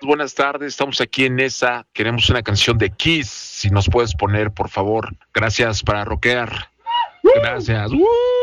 Buenas tardes. Estamos aquí en esa. Queremos una canción de Kiss. Si nos puedes poner, por favor. Gracias para rockear. Gracias.